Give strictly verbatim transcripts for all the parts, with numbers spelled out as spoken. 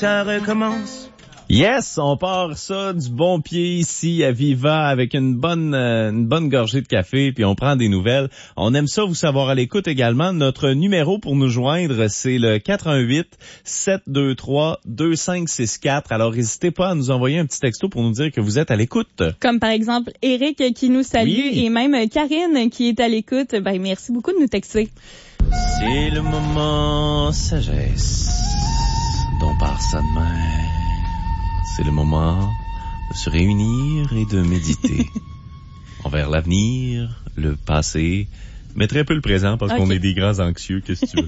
ça recommence. Yes, on part ça du bon pied ici à Viva avec une bonne euh, une bonne gorgée de café, puis on prend des nouvelles. On aime ça vous savoir à l'écoute également. Notre numéro pour nous joindre, c'est le quatre un huit, sept deux trois, deux cinq six quatre. Alors n'hésitez pas à nous envoyer un petit texto pour nous dire que vous êtes à l'écoute. Comme par exemple Eric qui nous salue Oui. et même Karine qui est à l'écoute. Ben merci beaucoup de nous texter. C'est le moment sagesse dont part sa mère. C'est le moment de se réunir et de méditer envers l'avenir, le passé, mais très peu le présent parce okay. qu'on est des grands anxieux, qu'est-ce que tu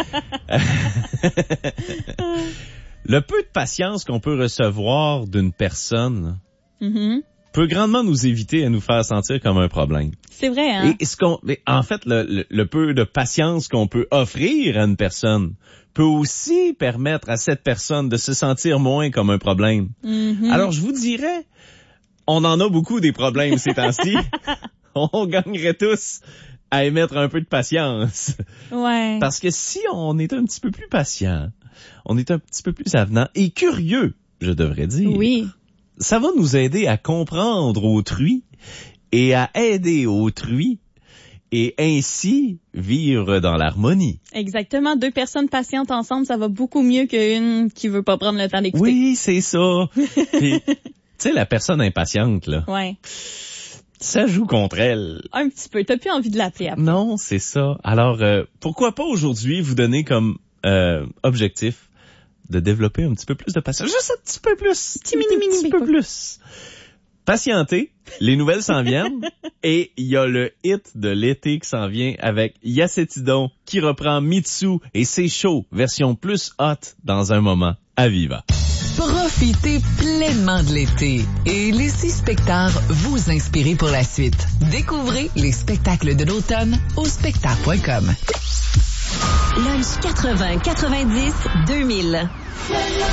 veux. Le peu de patience qu'on peut recevoir d'une personne mm-hmm. peut grandement nous éviter à nous faire sentir comme un problème. C'est vrai, hein? Et ce qu'on, en fait, le, le, le peu de patience qu'on peut offrir à une personne peut aussi permettre à cette personne de se sentir moins comme un problème. Mm-hmm. Alors, je vous dirais, on en a beaucoup des problèmes ces temps-ci. On gagnerait tous à émettre un peu de patience. Ouais. Parce que si on est un petit peu plus patient, on est un petit peu plus avenant et curieux, je devrais dire. Oui. Ça va nous aider à comprendre autrui et à aider autrui et ainsi vivre dans l'harmonie. Exactement. Deux personnes patientes ensemble, ça va beaucoup mieux qu'une qui veut pas prendre le temps d'écouter. Oui, c'est ça. Tu sais, la personne impatiente, là. Ouais. Ça joue contre elle. Un petit peu. T'as plus envie de l'appeler après. Non, c'est ça. Alors, euh, pourquoi pas aujourd'hui vous donner comme euh, objectif de développer un petit peu plus de patience. Juste un petit peu plus. Petit mini mini. Un petit peu plus. Patienter, les nouvelles s'en viennent et il y a le hit de l'été qui s'en vient avec Yacetidon qui reprend Mitsu et c'est chaud, version plus hot dans un moment à Viva. Profitez pleinement de l'été et laissez Spectar vous inspirer pour la suite. Découvrez les spectacles de l'automne au spectar point com. Lunch quatre-vingts quatre-vingt-dix deux mille.